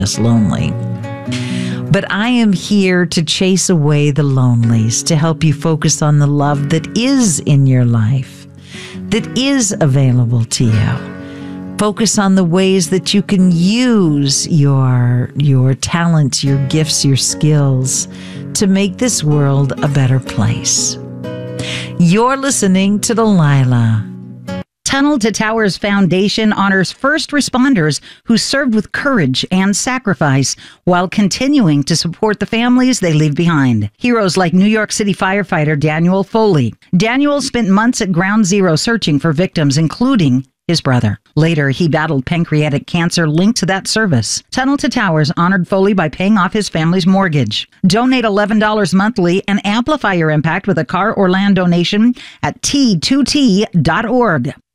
is lonely. But I am here to chase away the lonelies, to help you focus on the love that is in your life, that is available to you. Focus on the ways that you can use your talents, your gifts, your skills to make this world a better place. You're listening to Delilah. Tunnel to Towers Foundation honors first responders who served with courage and sacrifice while continuing to support the families they leave behind. Heroes like New York City firefighter Daniel Foley. Daniel spent months at Ground Zero searching for victims, including his brother. Later, he battled pancreatic cancer linked to that service. Tunnel to Towers honored Foley by paying off his family's mortgage. Donate $11 monthly and amplify your impact with a car or land donation at T2T.org.